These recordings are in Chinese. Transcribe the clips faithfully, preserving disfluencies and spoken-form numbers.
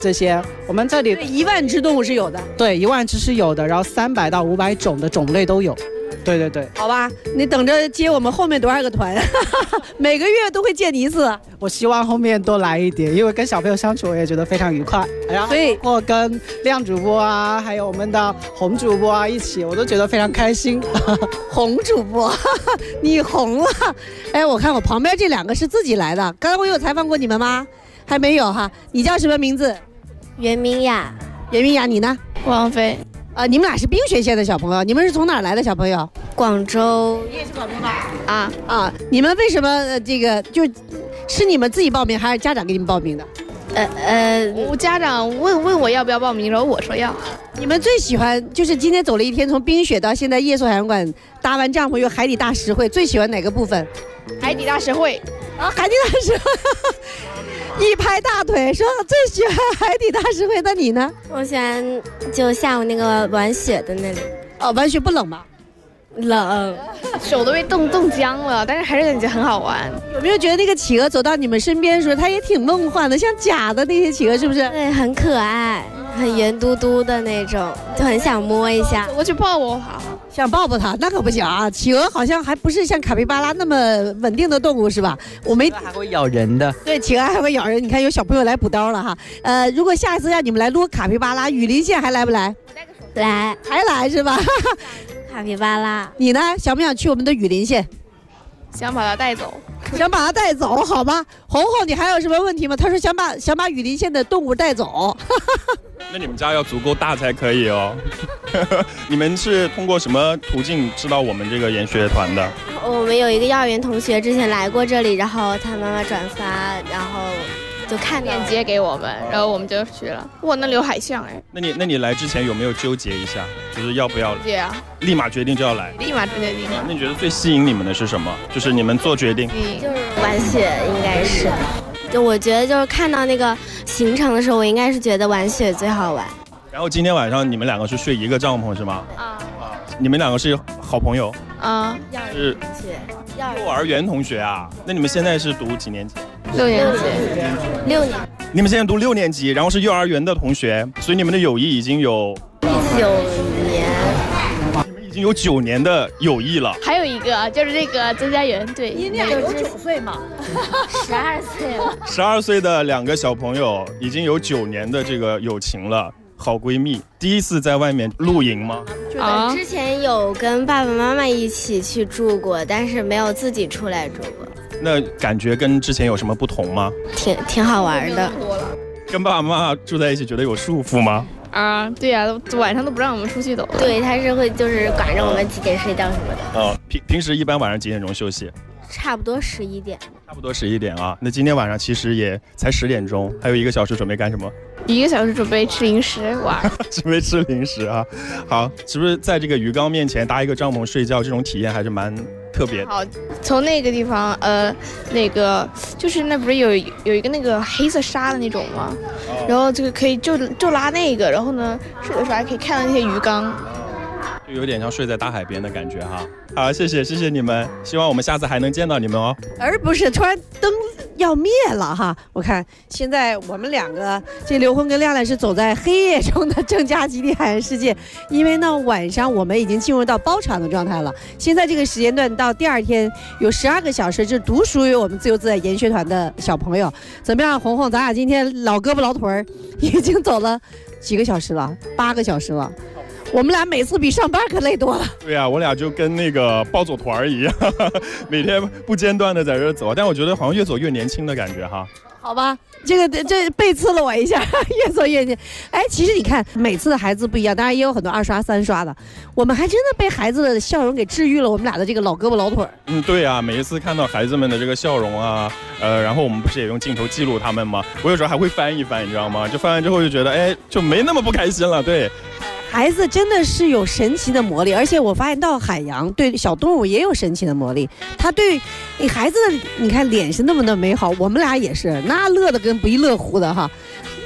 这些，我们这里一万只动物是有的。 对，一万只是有的，然后三百到五百种的种类都有。对对对， 好吧，你等着接我们后面多少个团，每个月都会见你一次。 我希望后面多来一点，因为跟小朋友相处我也觉得非常愉快。然后所以或跟亮主播啊，还有我们的红主播啊一起，我都觉得非常开心。 红主播，你红了。哎，我看我旁边这两个是自己来的，刚才我有采访过你们吗？还没有哈。你叫什么名字？ 袁明雅。 袁明雅，你呢？ 王菲。 呃，你们俩是冰雪县的小朋友，你们是从哪儿来的小朋友？ 广州。 你也是广州吧？ 啊啊！你们为什么呃这个就是你们自己报名，还是家长给你们报名的？ 呃呃，我家长问问我要不要报名，然后我说要。 你们最喜欢就是今天走了一天，从冰雪到现在夜宿海洋馆，搭完帐篷又海底大实惠，最喜欢哪个部分？ 海底大实惠啊，海底大实惠。一拍大腿说最喜欢海底大实惠，那你呢？ 我喜欢就下午那个玩雪的那里。 哦，玩雪不冷吗？ 冷，手都被冻冻僵了，但是还是感觉很好玩。 有没有觉得那个企鹅走到你们身边的时候，它也挺梦幻的，像假的那些企鹅是不是？ 对，很可爱，很圆嘟嘟的那种，就很想摸一下。 我去抱抱它， 想抱抱它，那可不行啊！企鹅好像还不是像卡皮巴拉那么稳定的动物是吧？我没还会咬人的。 对，企鹅还会咬人。你看有小朋友来补刀了哈。呃，如果下一次让你们来撸卡皮巴拉，雨林县还来不来？ 来， 还来是吧？ 卡皮巴拉， 你呢？想不想去我们的雨林县？ 想把它带走， 想把它带走，好吧？红红，你还有什么问题吗？他说想把想把雨林县的动物带走。 那你们家要足够大才可以哦。你们是通过什么途径知道我们这个研学团的？ 我们有一个幼儿园同学之前来过这里，然后他妈妈转发，然后就看链接给我们，然后我们就去了。哇，那里有海象哎！ 那你那你来之前有没有纠结一下，就是要不要？ 纠结啊！ 立马决定就要来。 立马决定。 啊，那你觉得最吸引你们的是什么？就是你们做决定。 嗯，就是玩雪，应该是。就我觉得就是看到那个行程的时候，我应该是觉得玩雪最好玩。 然后今天晚上你们两个是睡一个帐篷是吗？啊啊！你们两个是好朋友？ 啊， 是幼儿园同学啊。那你们现在是读几年级？ 六年级。 六年。 你们现在读六年级，然后是幼儿园的同学，所以你们的友谊已经有九年。 你们已经有九年的友谊了。 还有一个就是这个曾家园，对， 你俩有九岁嘛？ 十二岁了。 十二岁的两个小朋友已经有九年的这个友情了。好闺蜜，第一次在外面露营吗？ 啊，之前有跟爸爸妈妈一起去住过，但是没有自己出来住过。 那感觉跟之前有什么不同吗？ 挺挺好玩的。 跟爸爸妈妈住在一起，觉得有束缚吗？ 啊，对呀、啊，晚上都不让我们出去走。 对，他是会就是管着我们几点睡觉什么的。 哦，平平时一般晚上几点钟休息？ 差不多十一点。 差不多十一点啊。那今天晚上其实也才十点钟，还有一个小时准备干什么？ 一个小时准备吃零食玩。 准备吃零食啊。好，是不是在这个鱼缸面前搭一个帐篷睡觉，这种体验还是蛮特别的？ 好，从那个地方，呃，那个就是那不是有有一个那个黑色纱的那种吗？哦、然后这个可以就就拉那个，然后呢睡的时候还可以看到那些鱼缸。 就有点像睡在大海边的感觉哈。好，谢谢谢谢你们，希望我们下次还能见到你们哦。 而不是突然灯要灭了哈，我看现在我们两个这刘婚跟亮亮是走在黑夜中的正佳极地海洋世界，因为呢晚上我们已经进入到包场的状态了。现在这个时间段到第二天有十二个小时，是独属于我们自由自在研学团的小朋友。怎么样，红红，咱俩今天老胳膊老腿儿已经走了几个小时了，八个小时了。我们俩每次比上班可累多了。 对呀、啊，我俩就跟那个暴走团一样，每天不间断的在这走，但我觉得好像越走越年轻的感觉哈。 好吧，这个这背刺了我一下，越走越年。哎，其实你看，每次的孩子不一样，当然也有很多二刷三刷的，我们还真的被孩子的笑容给治愈了。我们俩的这个老胳膊老腿儿。 嗯，对啊，每一次看到孩子们的这个笑容啊，呃，然后我们不是也用镜头记录他们吗？我有时候还会翻一翻，你知道吗？就翻完之后就觉得，哎，就没那么不开心了。对。 孩子真的是有神奇的魔力，而且我发现到海洋对小动物也有神奇的魔力。他对你孩子的，你看脸是那么的美好，我们俩也是那乐的跟不亦乐乎的哈。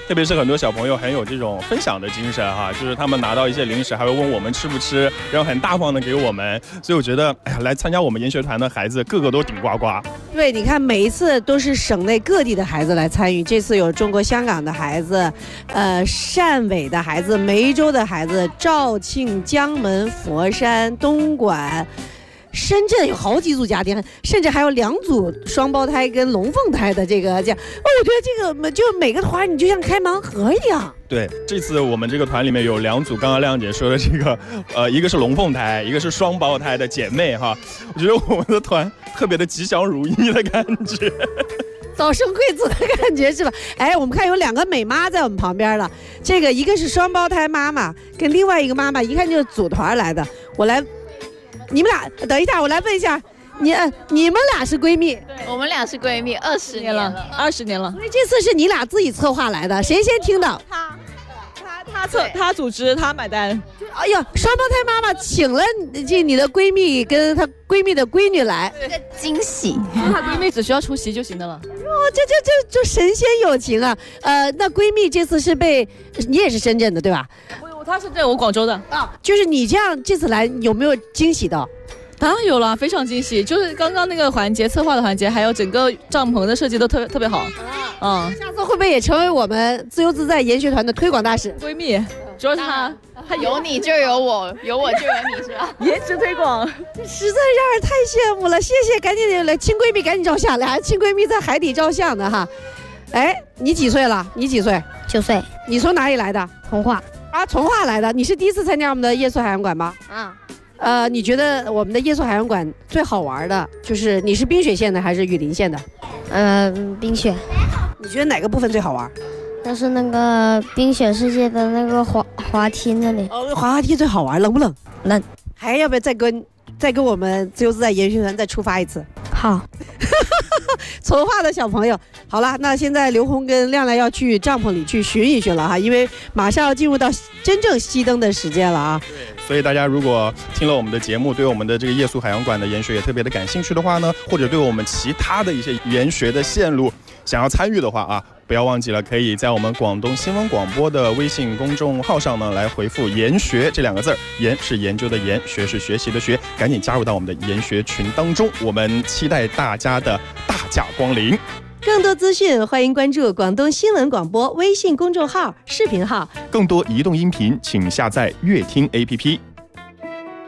特别是很多小朋友很有这种分享的精神哈，就是他们拿到一些零食还会问我们吃不吃，然后很大方的给我们，所以我觉得哎呀，来参加我们研学团的孩子个个都顶呱呱。 对，你看每一次都是省内各地的孩子来参与，这次有中国香港的孩子，呃，汕尾的孩子，梅州的孩子，肇庆、江门、佛山、东莞。深圳有好几组家庭，甚至还有两组双胞胎跟龙凤胎的这个这样，哦，我觉得这个就每个团你就像开盲盒一样。 对，这次我们这个团里面有两组，刚刚亮姐说的这个，呃，一个是龙凤胎，一个是双胞胎的姐妹哈。我觉得我们的团特别的吉祥如意的感觉， 早生贵子的感觉是吧？哎，我们看有两个美妈在我们旁边了，这个一个是双胞胎妈妈，跟另外一个妈妈一看就是组团来的。我来。你们俩等一下，我来问一下，你呃，你们俩是闺蜜？ 对，我们俩是闺蜜，二十年了，二十年了。 所以这次是你俩自己策划来的，谁先听到？ 他，他，他策，他组织，他买单。 哎呀，双胞胎妈妈请了这你的闺蜜跟她闺蜜的闺女来， 一个惊喜。她闺蜜只需要出席就行的了。 哦，这这这这神仙友情啊！呃，那闺蜜这次是被你也是深圳的对吧？ 他是在我广州的啊，就是你这样这次来有没有惊喜到？ 当然有了，非常惊喜。就是刚刚那个环节，策划的环节，还有整个帐篷的设计都特别特别好。 啊，嗯，下次会不会也成为我们自由自在研学团的推广大使？ 闺蜜，主要是她， 她有你就有我，有我就有你，是吧？ 颜值推广， 实在让人太羡慕了。谢谢，赶紧来亲闺蜜，赶紧照相，俩人亲闺蜜在海底照相的哈。哎，你几岁了？你几岁？ 九岁。 你从哪里来的？ 从化。 啊，从化来的，你是第一次参加我们的夜宿海洋馆吗？ 啊， 呃，你觉得我们的夜宿海洋馆最好玩的就是你是冰雪线的还是雨林线的？ 呃，冰雪。 你觉得哪个部分最好玩？ 就是那个冰雪世界的那个滑滑梯那里。 哦，滑滑梯最好玩，冷不冷？ 冷。 还要不要再跟再跟我们自由自在研学团再出发一次？ 好。 从化的小朋友，好了，那现在刘红跟亮亮要去帐篷里去寻一寻了哈，因为马上要进入到真正熄灯的时间了啊。 对，所以大家如果听了我们的节目，对我们的这个夜宿海洋馆的研学也特别的感兴趣的话呢，或者对我们其他的一些研学的线路想要参与的话啊，不要忘记了，可以在我们广东新闻广播的微信公众号上呢来回复研学这两个字儿，研是研究的研，学是学习的学，赶紧加入到我们的研学群当中，我们期待大家的大驾光临。 更多资讯欢迎关注广东新闻广播微信公众号、视频号。 更多移动音频请下载乐听 A P P。